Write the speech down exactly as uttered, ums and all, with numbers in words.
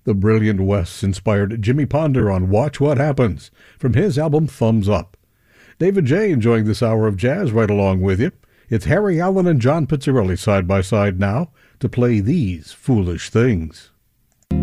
The brilliant Wes inspired Jimmy Ponder on Watch What Happens from his album Thumbs Up. David J. enjoying this hour of jazz right along with you. It's Harry Allen and John Pizzarelli side by side now to play These Foolish Things.